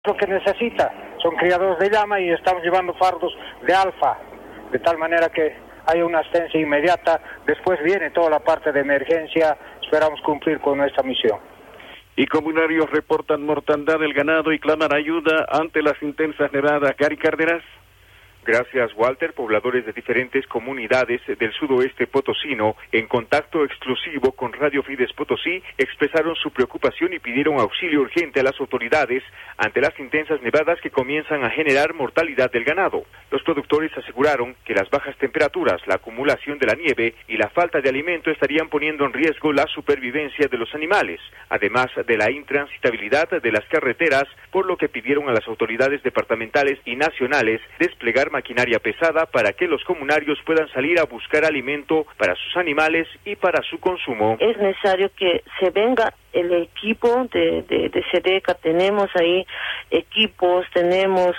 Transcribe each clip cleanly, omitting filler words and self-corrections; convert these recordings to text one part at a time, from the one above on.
lo que necesita. Son criadores de llama y estamos llevando fardos de alfa, de tal manera que hay una asistencia inmediata. Después viene toda la parte de emergencia. Esperamos cumplir con nuestra misión. Y comunarios reportan mortandad del ganado y claman ayuda ante las intensas nevadas. Gary Cárdenas. Gracias, Walter. Pobladores de diferentes comunidades del sudoeste potosino, en contacto exclusivo con Radio Fides Potosí, expresaron su preocupación y pidieron auxilio urgente a las autoridades ante las intensas nevadas que comienzan a generar mortalidad del ganado. Los productores aseguraron que las bajas temperaturas, la acumulación de la nieve y la falta de alimento estarían poniendo en riesgo la supervivencia de los animales, además de la intransitabilidad de las carreteras, por lo que pidieron a las autoridades departamentales y nacionales desplegar maquinaria pesada para que los comunarios puedan salir a buscar alimento para sus animales y para su consumo. Es necesario que se venga el equipo de SEDECA, tenemos ahí equipos, tenemos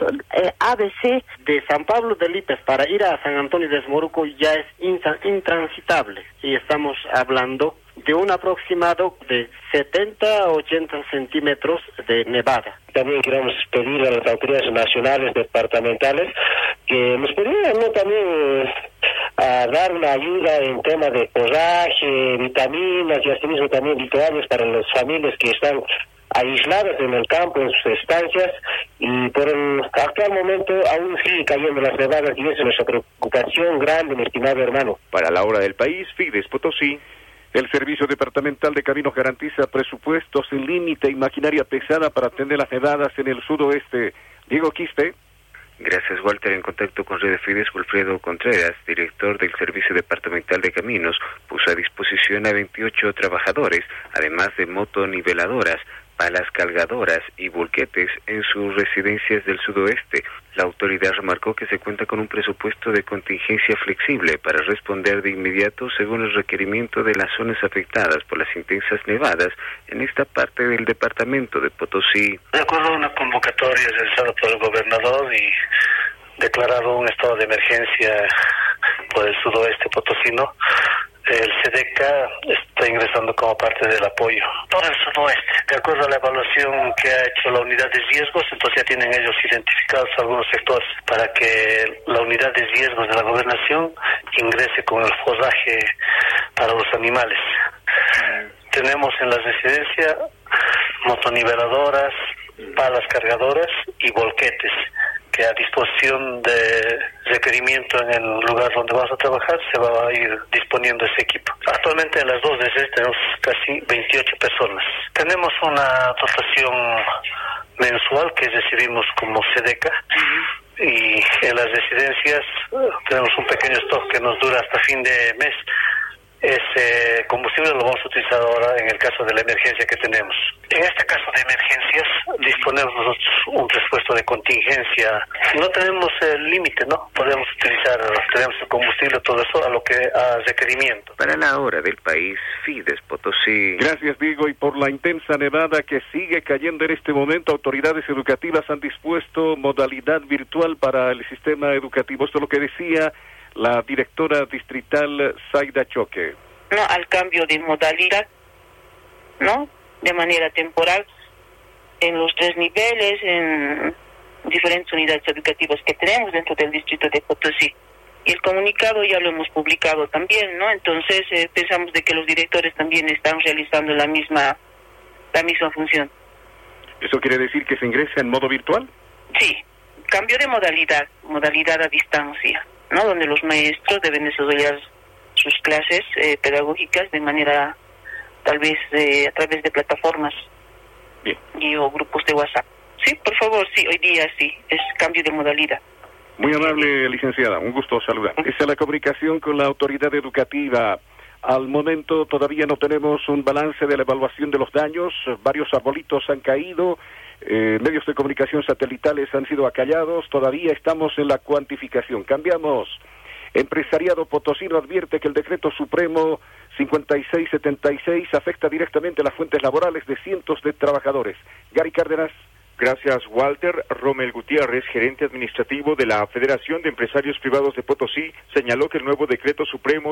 ABC. De San Pablo de Lipes para ir a San Antonio de Esmoruco ya es intransitable y estamos hablando de un aproximado de 70 a 80 centímetros de nevada. También queremos pedir a las autoridades nacionales, departamentales, que nos pudieran también a dar una ayuda en tema de forraje, vitaminas y asimismo también vitamines para las familias que están aisladas en el campo, en sus estancias, y por el actual momento aún sigue cayendo las nevadas y esa es nuestra preocupación grande, mi estimado hermano. Para la hora del país, Fides Potosí. El Servicio Departamental de Caminos garantiza presupuestos sin límite y maquinaria pesada para atender las nevadas en el sudoeste. Diego Quispe. Gracias, Walter. En contacto con Red Fides, Wilfredo Contreras, director del Servicio Departamental de Caminos, puso a disposición a 28 trabajadores, además de motoniveladoras, palas cargadoras y volquetes en sus residencias del sudoeste. La autoridad remarcó que se cuenta con un presupuesto de contingencia flexible para responder de inmediato según el requerimiento de las zonas afectadas por las intensas nevadas en esta parte del departamento de Potosí. De acuerdo a una convocatoria realizada por el gobernador y declarado un estado de emergencia por el sudoeste potosino, el SEDECA está ingresando como parte del apoyo. Todo el sudoeste, de acuerdo a la evaluación que ha hecho la unidad de riesgos, entonces ya tienen ellos identificados algunos sectores para que la unidad de riesgos de la gobernación ingrese con el forraje para los animales. Tenemos en la residencia motoniveladoras, palas cargadoras y volquetes, que a disposición de requerimiento en el lugar donde vamos a trabajar se va a ir disponiendo ese equipo. Actualmente en las dos veces tenemos casi 28 personas. Tenemos una dotación mensual que recibimos como SEDECA y en las residencias tenemos un pequeño stock que nos dura hasta fin de mes. Ese combustible lo vamos a utilizar ahora en el caso de la emergencia que tenemos. En este caso de emergencias disponemos nosotros un presupuesto de contingencia. No tenemos el límite, ¿no? Podemos utilizar, tenemos el combustible, todo eso a lo que a requerimiento. Para la hora del país, Fides Potosí. Gracias, Diego. Y por la intensa nevada que sigue cayendo en este momento, autoridades educativas han dispuesto modalidad virtual para el sistema educativo. Esto es lo que decía la directora distrital Zaida Choque. No, al cambio de modalidad, ¿no? De manera temporal, en los 3 niveles, en diferentes unidades educativas que tenemos dentro del distrito de Potosí. Y el comunicado ya lo hemos publicado también, ¿no? Entonces pensamos de que los directores también están realizando la misma función. ¿Eso quiere decir que se ingresa en modo virtual? Sí, cambio de modalidad a distancia, ¿no? Donde los maestros deben desarrollar sus clases pedagógicas de manera, tal vez, a través de plataformas. Bien. O grupos de WhatsApp. Sí, por favor, sí, hoy día sí, es cambio de modalidad. Muy amable, licenciada, un gusto saludar. Esa es la comunicación con la autoridad educativa. Al momento todavía no tenemos un balance de la evaluación de los daños, varios arbolitos han caído, medios de comunicación satelitales han sido acallados, todavía estamos en la cuantificación. Cambiamos. Empresariado potosino advierte que el decreto supremo 5676 afecta directamente las fuentes laborales de cientos de trabajadores. Gary Cárdenas. Gracias, Walter. Rommel Gutiérrez, gerente administrativo de la Federación de Empresarios Privados de Potosí, señaló que el nuevo decreto supremo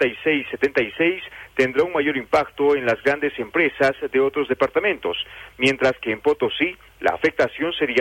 5676 tendrá un mayor impacto en las grandes empresas de otros departamentos, mientras que en Potosí la afectación sería